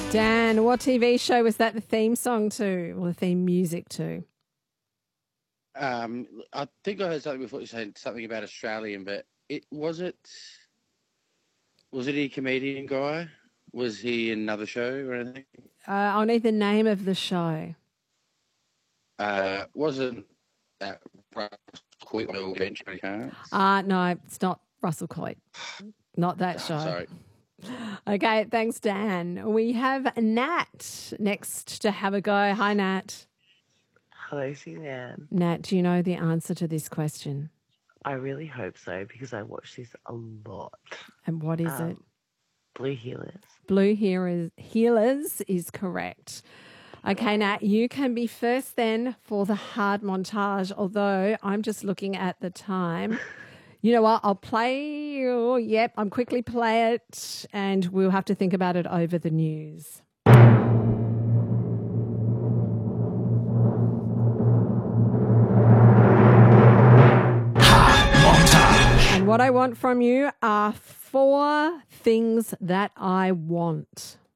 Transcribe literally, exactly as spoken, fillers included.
Dan, what T V show was that the theme song to, or the theme music to? Um, I think I heard something before you said something about Australian, but it was it was it a comedian guy? Was he in another show or anything? Uh, I'll need the name of the show. Uh, wasn't that quick little bench? Uh, no, it's not Russell Coit. Not that show. Sorry. Okay, thanks, Dan. We have Nat next to have a go. Hi, Nat. Hello, Suzanne. Nat, do you know the answer to this question? I really hope so because I watch this a lot. And what is Um, it? Blue Healers. Blue Healers, Healers is correct. Okay, Nat, you can be first then for the hard montage, although I'm just looking at the time. You know what? I'll play. Oh, yep, I'm quickly play it, and we'll have to think about it over the news. And what I want from you are four things that I want.